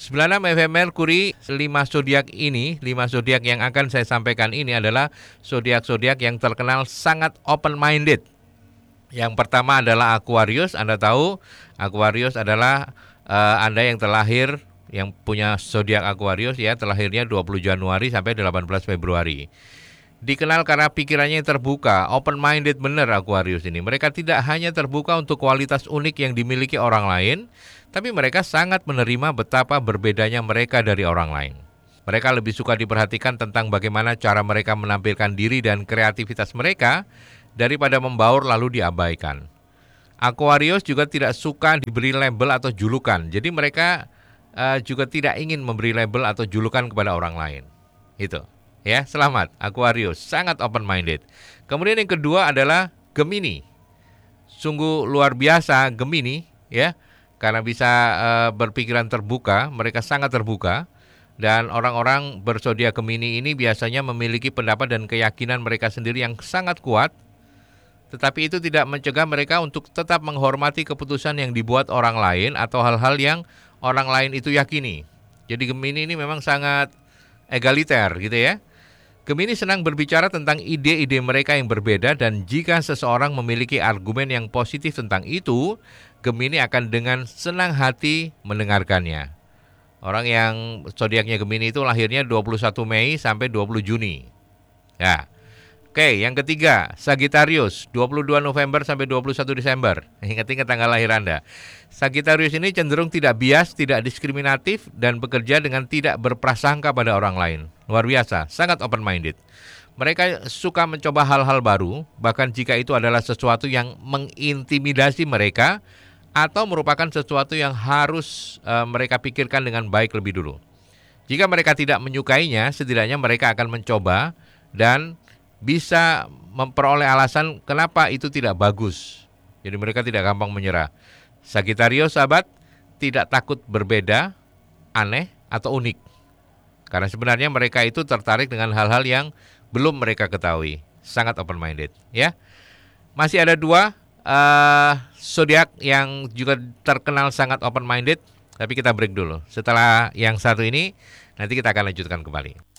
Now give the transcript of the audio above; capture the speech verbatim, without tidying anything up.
sembilan puluh enam F M Merkuri, lima zodiak ini, lima zodiak yang akan saya sampaikan ini adalah zodiak-zodiak yang terkenal sangat open-minded. Yang pertama adalah Aquarius. Anda tahu Aquarius adalah uh, Anda yang terlahir, yang punya zodiak Aquarius ya, terlahirnya dua puluh Januari sampai delapan belas Februari. Dikenal karena pikirannya yang terbuka, open-minded benar Aquarius ini. Mereka tidak hanya terbuka untuk kualitas unik yang dimiliki orang lain, tapi mereka sangat menerima betapa berbedanya mereka dari orang lain. Mereka lebih suka diperhatikan tentang bagaimana cara mereka menampilkan diri dan kreativitas mereka daripada membaur lalu diabaikan. Aquarius juga tidak suka diberi label atau julukan, jadi mereka uh, juga tidak ingin memberi label atau julukan kepada orang lain. Itu. Ya, selamat Aquarius, sangat open-minded. Kemudian yang kedua adalah Gemini. Sungguh luar biasa Gemini, ya, karena bisa uh, berpikiran terbuka, mereka sangat terbuka. Dan orang-orang berzodiak Gemini ini biasanya memiliki pendapat dan keyakinan mereka sendiri yang sangat kuat. Tetapi itu tidak mencegah mereka untuk tetap menghormati keputusan yang dibuat orang lain atau hal-hal yang orang lain itu yakini. Jadi Gemini ini memang sangat egaliter gitu ya. Gemini senang berbicara tentang ide-ide mereka yang berbeda, dan jika seseorang memiliki argumen yang positif tentang itu, Gemini akan dengan senang hati mendengarkannya. Orang yang zodiaknya Gemini itu lahirnya dua puluh satu Mei sampai dua puluh Juni. Ya. Oke, yang ketiga, Sagittarius, dua puluh dua November sampai dua puluh satu Desember. Ingat-ingat tanggal lahir Anda. Sagittarius ini cenderung tidak bias, tidak diskriminatif, dan bekerja dengan tidak berprasangka pada orang lain. Luar biasa, sangat open-minded. Mereka suka mencoba hal-hal baru, bahkan jika itu adalah sesuatu yang mengintimidasi mereka, atau merupakan sesuatu yang harus uh, mereka pikirkan dengan baik lebih dulu. Jika mereka tidak menyukainya, setidaknya mereka akan mencoba dan bisa memperoleh alasan kenapa itu tidak bagus. Jadi mereka tidak gampang menyerah. Sagittarius sahabat tidak takut berbeda, aneh atau unik. Karena sebenarnya mereka itu tertarik dengan hal-hal yang belum mereka ketahui. Sangat open-minded ya. Masih ada dua uh, zodiak yang juga terkenal sangat open-minded. Tapi kita break dulu. Setelah yang satu ini, nanti kita akan lanjutkan kembali.